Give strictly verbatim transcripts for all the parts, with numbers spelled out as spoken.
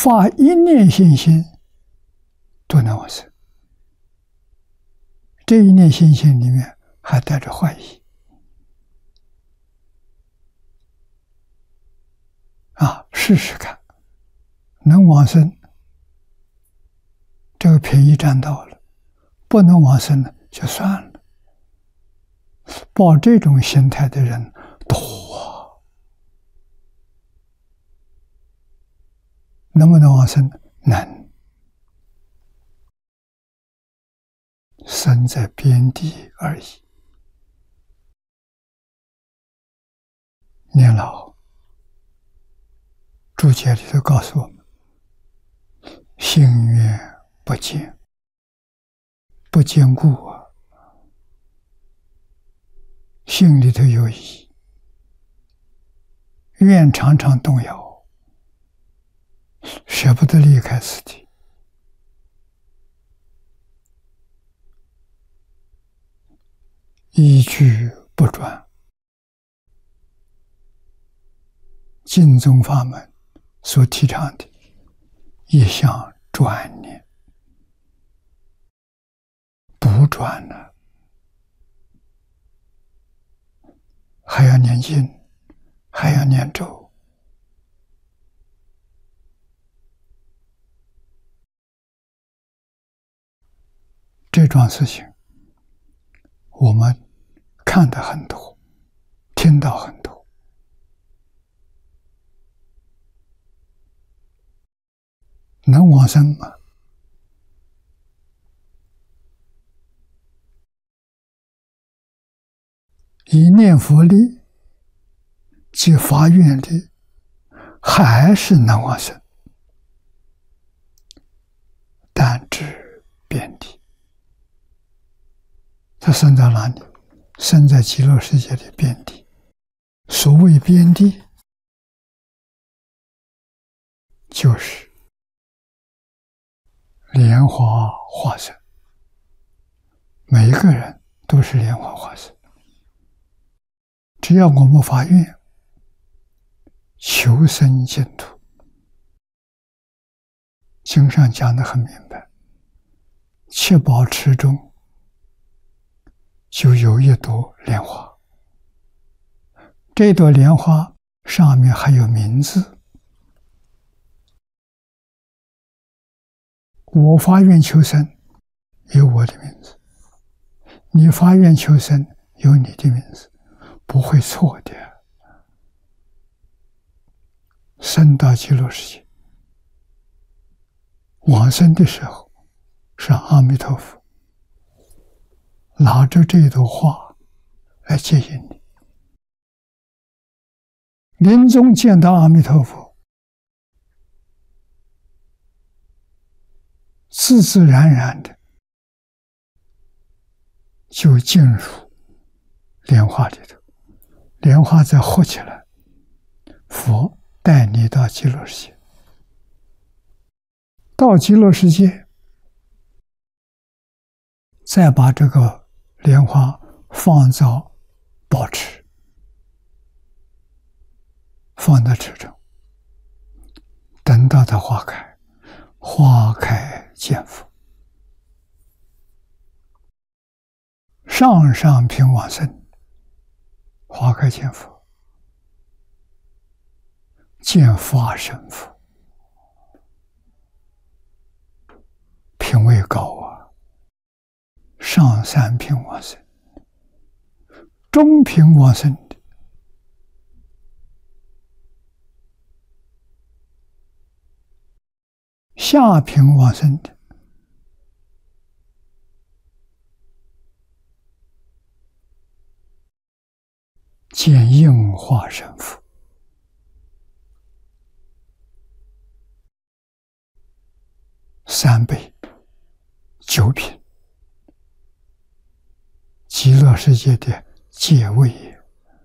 发一念信心都能往生。这一念信心里面还带着坏意啊！试试看，能往生，这个便宜占到了；不能往生呢，就算了。抱这种心态的人多啊，能不能往生？能。生在边地而已。年老注解里头告诉我们：心愿不坚，不坚固啊，心里头有疑，愿常常动摇，舍不得离开此地。一句不转，净宗法门所提倡的一项转念，不转了，还要念经，还要念咒，这桩事情我们看得很多，听到很多，能往生吗？以念佛力及发愿力，还是能往生，但至遍地。他生在哪里？生在极乐世界的遍地。所谓遍地，就是莲花化身，每一个人都是莲花化身。只要我们发愿求生净土，经上讲得很明白，七宝池中就有一朵莲花，这朵莲花上面还有名字。我发愿求生，有我的名字；你发愿求生，有你的名字，不会错的。生到极乐世界，往生的时候，是阿弥陀佛拿着这朵花来接引你。临终见到阿弥陀佛，自自然然的就进入莲花里头，莲花再合起来，佛带你到极乐世界。到极乐世界，再把这个莲花放到宝池，放在池中，等到它花开，花开见佛，上上品往生，花开见佛，见法身佛，品位高啊！上三品往生，中品往生的，下品往生的，见应化身佛，三倍九品，极乐世界的界位也。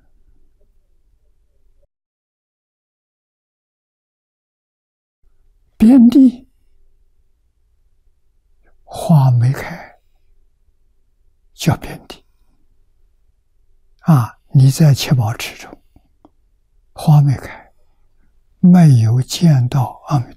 遍地花没开，叫遍地啊！你在七宝池中，花没开，没有见到阿弥陀佛。